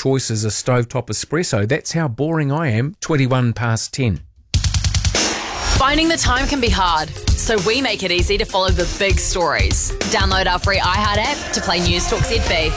choice is a stovetop espresso. That's how boring I am, 21 past 10. Finding the time can be hard, so we make it easy to follow the big stories. Download our free iHeart app to play News Talk ZB.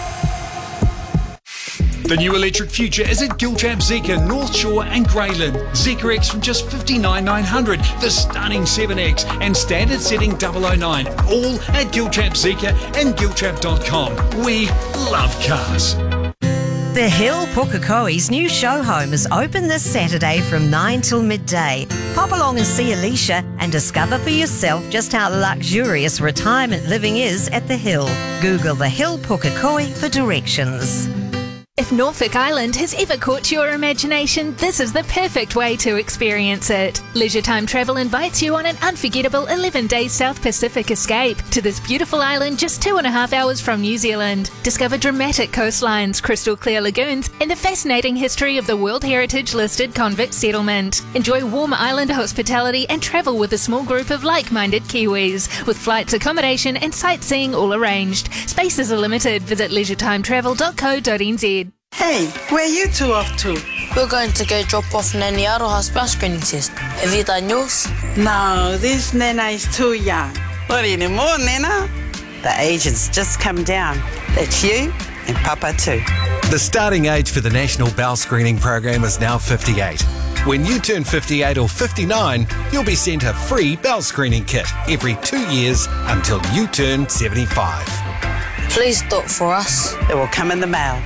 The new electric future is at Giltrap Zeekr, North Shore and Greyland. Zeekr X from just $59,900, the stunning 7X and standard setting 009. All at Giltrap Zeekr and giltrap.com. We love cars. The Hill Pukekohe's new show home is open this Saturday from 9 till midday. Pop along and see Alicia and discover for yourself just how luxurious retirement living is at the Hill. Google the Hill Pukekohe for directions. If Norfolk Island has ever caught your imagination, this is the perfect way to experience it. Leisure Time Travel invites you on an unforgettable 11-day South Pacific escape to this beautiful island just 2.5 hours from New Zealand. Discover dramatic coastlines, crystal clear lagoons, and the fascinating history of the World Heritage listed convict settlement. Enjoy warm island hospitality and travel with a small group of like-minded Kiwis, with flights, accommodation and sightseeing all arranged. Spaces are limited. Visit leisuretimetravel.co.nz. Hey, where are you two off to? We're going to go drop off Nanny Aroha's bus screening test. Have you done yours? No, this Nana is too young. What anymore, Nana? The agent's just come down. That's you and Papa too. The starting age for the National Bowel Screening Program is now 58. When you turn 58 or 59, you'll be sent a free bowel screening kit every 2 years until you turn 75. Please do it for us. It will come in the mail.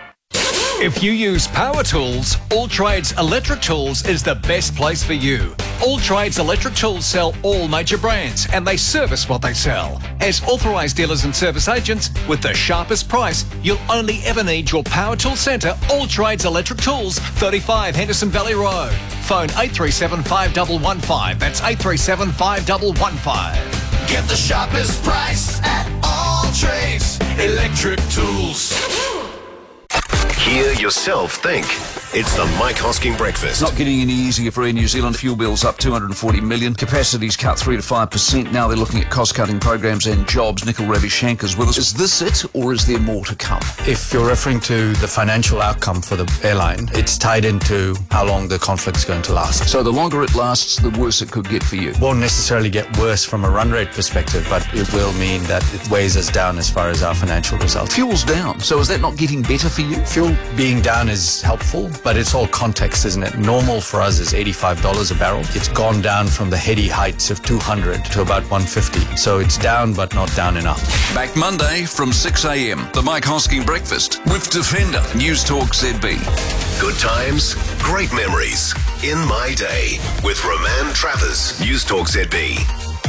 If you use power tools, All Trades Electric Tools is the best place for you. All Trades Electric Tools sell all major brands and they service what they sell. As authorised dealers and service agents, with the sharpest price, you'll only ever need your power tool centre, All Trades Electric Tools, 35 Henderson Valley Road. Phone 837 5115. That's 837 5115. Get the sharpest price at All Trades Electric Tools. Hear yourself think. It's the Mike Hosking Breakfast. Not getting any easier for Air New Zealand. Fuel bills up 240 million. Capacities cut 3 to 5%. Now they're looking at cost-cutting programs and jobs. Nikhil Ravishankar's with us. Is this it, or is there more to come? If you're referring to the financial outcome for the airline, it's tied into how long the conflict's going to last. So the longer it lasts, the worse it could get for you. Won't necessarily get worse from a run rate perspective, but it will mean that it weighs us down as far as our financial results. Fuel's down. So is that not getting better for you? Fuel being down is helpful, but it's all context, isn't it? Normal for us is $85 a barrel. It's gone down from the heady heights of 200 to about 150. So it's down, but not down enough. Back Monday from 6 a.m. The Mike Hosking Breakfast with Defender. News Talk ZB. Good times, great memories. In My Day with Roman Travers. News Talk ZB.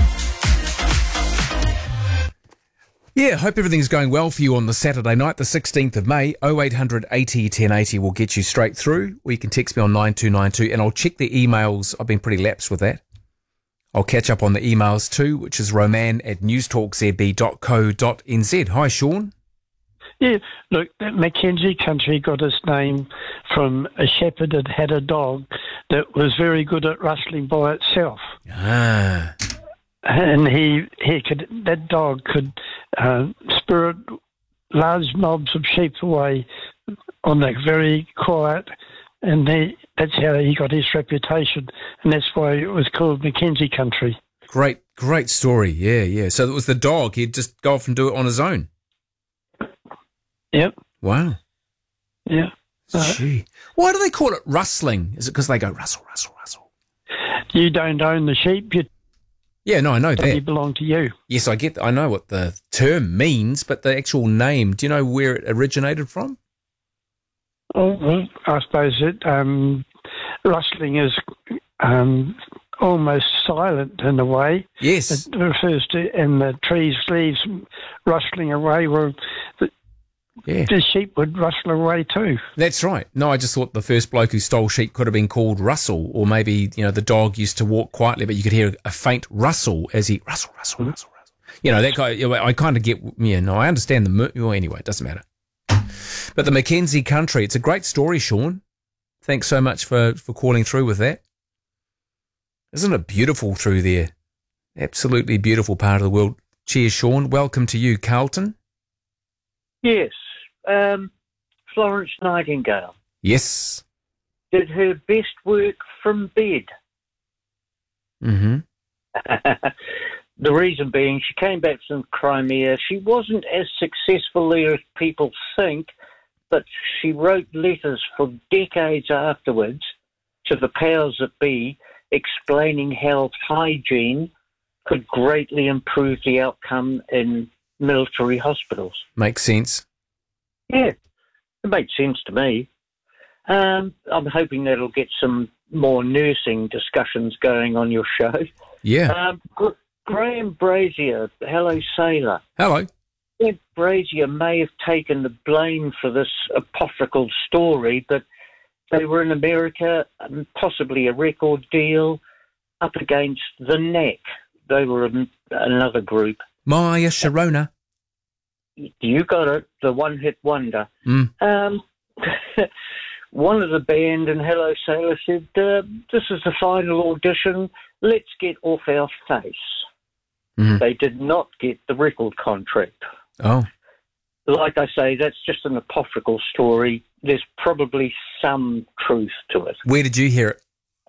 Yeah, hope everything's going well for you on the Saturday night, the 16th of May. 0800 80 1080 will get you straight through, or you can text me on 9292, and I'll check the emails. I've been pretty lax with that. I'll catch up on the emails too, which is roman@newstalkzb.co.nz. Hi, Sean. Yeah, look, Mackenzie Country got its name from a shepherd that had a dog that was very good at rustling by itself. Ah. And that dog could spirit large mobs of sheep away on that very quiet, and that's how he got his reputation, and that's why it was called Mackenzie Country. Great story. Yeah. So it was the dog. He'd just go off and do it on his own. Yep. Wow. Yeah. Gee. Why do they call it rustling? Is it because they go rustle, rustle, rustle? You don't own the sheep. Yeah, no, I know that. They belong to you. Yes, I know what the term means, but the actual name, do you know where it originated from? Oh, well, I suppose rustling is almost silent in a way. Yes. It refers to, and the trees' leaves rustling away where the sheep would rustle away too. That's right. No, I just thought the first bloke who stole sheep could have been called Russell, or maybe, the dog used to walk quietly, but you could hear a faint rustle as he rustle. That guy, I kind of get, I understand anyway, it doesn't matter. But the Mackenzie Country, it's a great story, Sean. Thanks so much for calling through with that. Isn't it beautiful through there? Absolutely beautiful part of the world. Cheers, Sean. Welcome to you, Carlton. Yes. Florence Nightingale? Yes. Did her best work from bed? Mm-hmm. The reason being, she came back from Crimea. She wasn't as successful as people think, but she wrote letters for decades afterwards to the powers that be, explaining how hygiene could greatly improve the outcome in military hospitals. Makes sense. Yeah, it makes sense to me. I'm hoping that'll get some more nursing discussions going on your show. Yeah. Graham Brazier, hello, sailor. Hello. Graham Brazier may have taken the blame for this apocryphal story, but they were in America, possibly a record deal, up against the Knack. They were another group. Maya Sharona. You got it, the one-hit wonder. Mm. One of the band in Hello Sailor said, this is the final audition, let's get off our face. Mm. They did not get the record contract. Oh. Like I say, that's just an apocryphal story. There's probably some truth to it. Where did you hear it?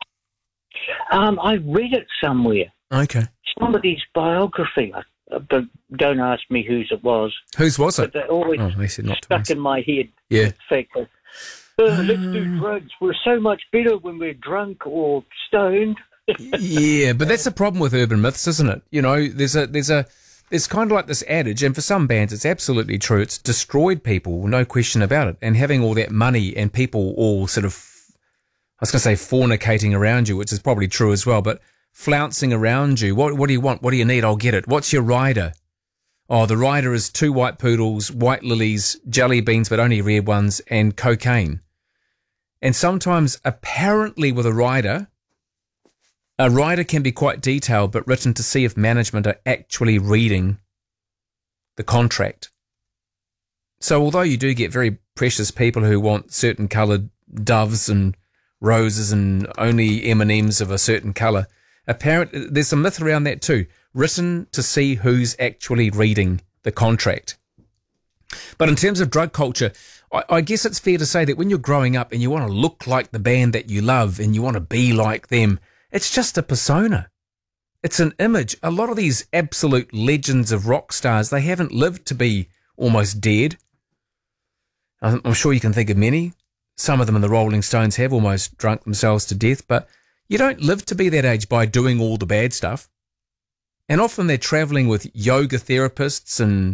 I read it somewhere. Okay. Somebody's biography, but don't ask me whose it was. Whose was it? But they always they said not stuck in my head. Yeah. The fact that, let's do drugs. We're so much better when we're drunk or stoned. Yeah, but that's the problem with urban myths, isn't it? You know, there's kind of like this adage, and for some bands it's absolutely true. It's destroyed people, no question about it. And having all that money and people all sort of, I was going to say fornicating around you, which is probably true as well, but flouncing around you. What do you want? What do you need? I'll get it. What's your rider? Oh, the rider is 2 white poodles, white lilies, jelly beans, but only red ones, and cocaine. And sometimes, apparently with a rider can be quite detailed, but written to see if management are actually reading the contract. So although you do get very precious people who want certain coloured doves and roses and only M&Ms of a certain colour, apparently there's a myth around that too, written to see who's actually reading the contract. But in terms of drug culture, I guess it's fair to say that when you're growing up and you want to look like the band that you love and you want to be like them, it's just a persona. It's an image. A lot of these absolute legends of rock stars, they haven't lived to be almost dead. I'm sure you can think of many. Some of them in the Rolling Stones have almost drunk themselves to death, but you don't live to be that age by doing all the bad stuff. And often they're travelling with yoga therapists and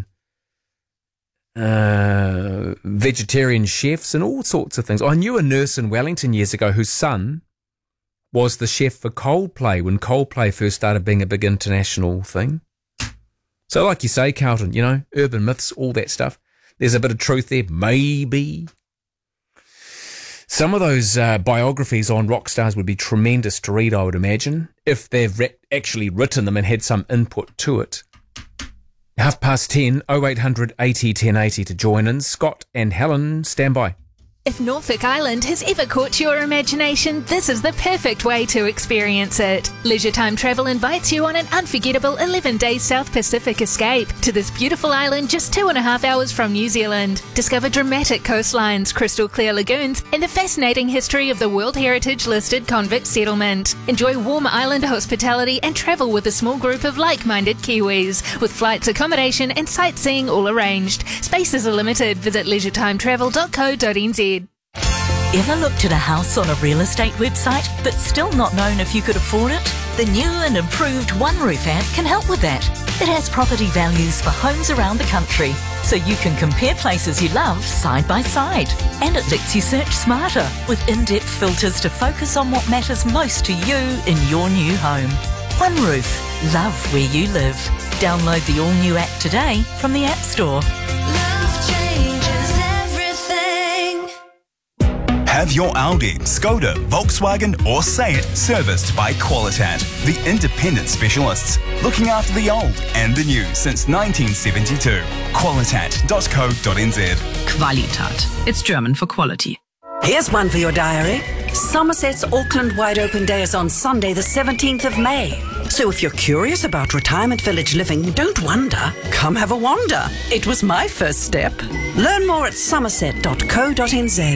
vegetarian chefs and all sorts of things. I knew a nurse in Wellington years ago whose son was the chef for Coldplay when Coldplay first started being a big international thing. So like you say, Carlton, you know, urban myths, all that stuff. There's a bit of truth there, maybe. Some of those biographies on rock stars would be tremendous to read, I would imagine, if they've actually written them and had some input to it. 10:30, 0800 80 1080 to join in. Scott and Helen, stand by. If Norfolk Island has ever caught your imagination, this is the perfect way to experience it. Leisure Time Travel invites you on an unforgettable 11-day South Pacific escape to this beautiful island just 2.5 hours from New Zealand. Discover dramatic coastlines, crystal clear lagoons, and the fascinating history of the World Heritage listed convict settlement. Enjoy warm island hospitality and travel with a small group of like-minded Kiwis, with flights, accommodation and sightseeing all arranged. Spaces are limited. Visit leisuretimtravel.co.nz. Ever looked at a house on a real estate website but still not known if you could afford it? The new and improved OneRoof app can help with that. It has property values for homes around the country, so you can compare places you love side by side. And it lets you search smarter with in-depth filters to focus on what matters most to you in your new home. OneRoof. Love where you live. Download the all-new app today from the App Store. Have your Audi, Skoda, Volkswagen or Seat serviced by Qualitat, the independent specialists, looking after the old and the new since 1972. Qualitat.co.nz. Qualitat. It's German for quality. Here's one for your diary. Somerset's Auckland Wide Open Day is on Sunday the 17th of May. So if you're curious about retirement village living, don't wonder. Come have a wander. It was my first step. Learn more at somerset.co.nz.